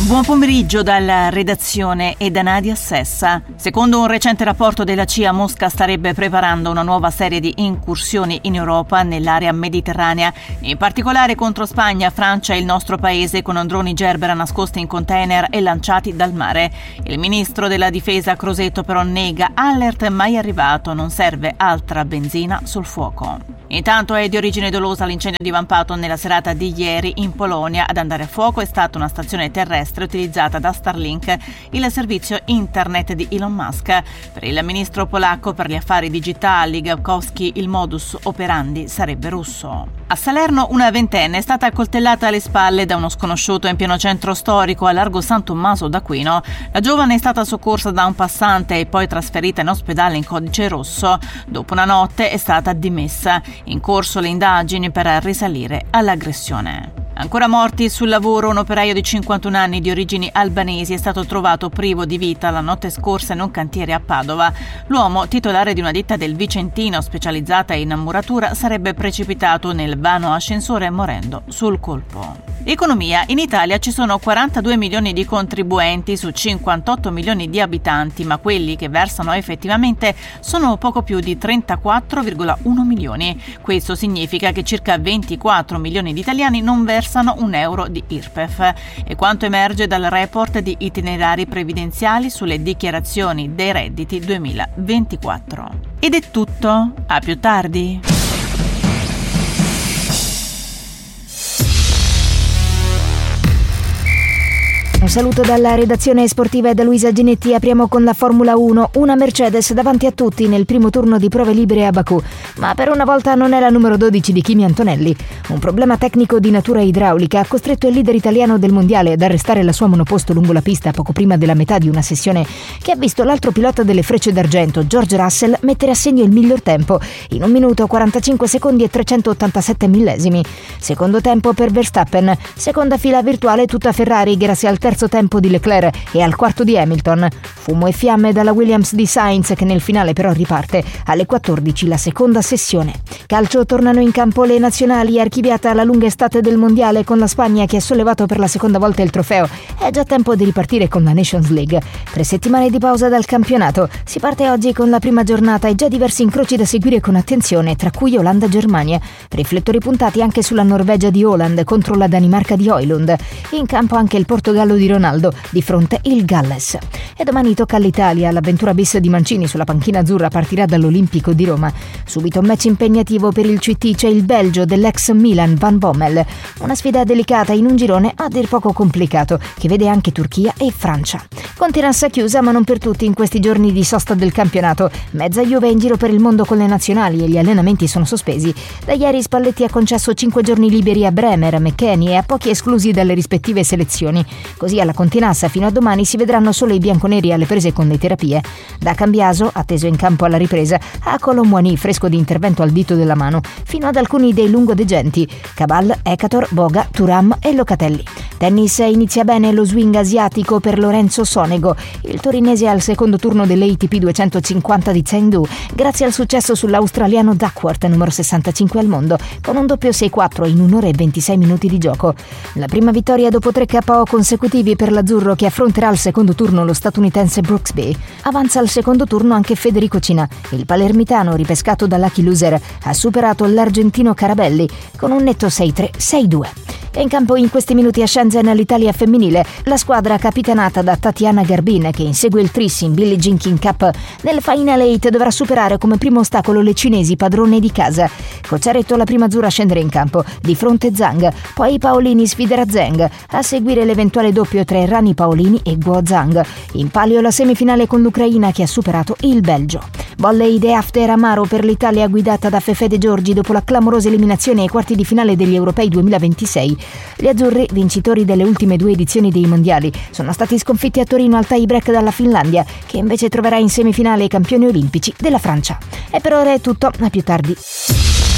Buon pomeriggio dalla redazione e da Nadia Sessa. Secondo un recente rapporto della CIA, Mosca starebbe preparando una nuova serie di incursioni in Europa nell'area mediterranea, in particolare contro Spagna, Francia e il nostro paese, con droni Gerbera nascosti in container e lanciati dal mare. Il ministro della difesa Crosetto però nega: alert mai arrivato, non serve altra benzina sul fuoco. Intanto è di origine dolosa l'incendio divampato nella serata di ieri in Polonia. Ad andare a fuoco è stata una stazione terrestre utilizzata da Starlink, il servizio internet di Elon Musk. Per il ministro polacco per gli affari digitali Gawkowski il modus operandi sarebbe russo. A Salerno una ventenne è stata accoltellata alle spalle da uno sconosciuto in pieno centro storico a largo San Tommaso d'Aquino. La giovane è stata soccorsa da un passante e poi trasferita in ospedale in codice rosso. Dopo una notte è stata dimessa. In corso le indagini per risalire all'aggressione. Ancora morti sul lavoro, un operaio di 51 anni di origini albanesi è stato trovato privo di vita la notte scorsa in un cantiere a Padova. L'uomo, titolare di una ditta del Vicentino specializzata in muratura, sarebbe precipitato nel vano ascensore morendo sul colpo. Economia. In Italia ci sono 42 milioni di contribuenti su 58 milioni di abitanti, ma quelli che versano effettivamente sono poco più di 34,1 milioni. Questo significa che circa 24 milioni di italiani non versano un euro di IRPEF. E quanto emerge dal report di itinerari previdenziali sulle dichiarazioni dei redditi 2024. Ed è tutto. A più tardi. Un saluto dalla redazione sportiva e da Luisa Ginetti. Apriamo con la Formula 1. Una Mercedes davanti a tutti nel primo turno di prove libere a Baku, ma per una volta non è la numero 12 di Kimi Antonelli. Un problema tecnico di natura idraulica ha costretto il leader italiano del mondiale ad arrestare la sua monoposto lungo la pista poco prima della metà di una sessione che ha visto l'altro pilota delle Frecce d'Argento, George Russell, mettere a segno il miglior tempo in 1 minuto 45 secondi e 387 millesimi. Secondo tempo per Verstappen, seconda fila virtuale tutta Ferrari grazie al terzo tempo di Leclerc e al quarto di Hamilton. Fumo e fiamme dalla Williams di Sainz, che nel finale però riparte alle 14 la seconda sessione. Calcio, tornano in campo le nazionali, archiviata la lunga estate del mondiale con la Spagna che ha sollevato per la seconda volta il trofeo. È già tempo di ripartire con la Nations League. 3 settimane di pausa dal campionato. Si parte oggi con la prima giornata e già diversi incroci da seguire con attenzione, tra cui Olanda-Germania. Riflettori puntati anche sulla Norvegia di Haaland contro la Danimarca di Højlund. In campo anche il Portogallo di Ronaldo, di fronte il Galles. E domani tocca all'Italia. L'avventura bis di Mancini sulla panchina azzurra partirà dall'Olimpico di Roma. Subito un match impegnativo per il CT, c'è il Belgio dell'ex Milan Van Bommel. Una sfida delicata in un girone a dir poco complicato, che vede anche Turchia e Francia. Con tirassa chiusa, ma non per tutti in questi giorni di sosta del campionato. Mezza Juve è in giro per il mondo con le nazionali e gli allenamenti sono sospesi. Da ieri Spalletti ha concesso 5 giorni liberi a Bremer, McKennie e a pochi esclusi dalle rispettive selezioni. Così alla Continassa fino a domani si vedranno solo i bianconeri alle prese con le terapie. Da Cambiaso, atteso in campo alla ripresa, a Colomboani, fresco di intervento al dito della mano, fino ad alcuni dei lungodegenti, Cabal, Ecator, Boga, Thuram e Locatelli. Tennis, inizia bene lo swing asiatico per Lorenzo Sonego. Il torinese al secondo turno dell'ATP 250 di Chengdu, grazie al successo sull'australiano Duckworth, numero 65 al mondo, con un doppio 6-4 in 1 ora e 26 minuti di gioco. La prima vittoria dopo 3 KO consecutivi per l'azzurro, che affronterà al secondo turno lo statunitense Brooksby. Avanza al secondo turno anche Federico Cina. Il palermitano, ripescato da Lucky Loser, ha superato l'argentino Carabelli con un netto 6-3, 6-2. E in campo in questi minuti a Shenzhen l'Italia femminile, la squadra capitanata da Tatiana Garbin, che insegue il tris in Billie Jean King Cup. Nel Final 8 dovrà superare come primo ostacolo le cinesi padrone di casa. Cocciaretto la prima azzurra a scendere in campo, di fronte Zhang, poi Paolini sfiderà Zheng, a seguire l'eventuale doppio tra Errani Paolini e Guo Zhang. In palio la semifinale con l'Ucraina, che ha superato il Belgio. Volley de after amaro per l'Italia guidata da Fefè De Giorgi dopo la clamorosa eliminazione ai quarti di finale degli Europei 2026. Gli azzurri, vincitori delle ultime 2 edizioni dei mondiali, sono stati sconfitti a Torino al tie break dalla Finlandia, che invece troverà in semifinale i campioni olimpici della Francia. E per ora è tutto, a più tardi.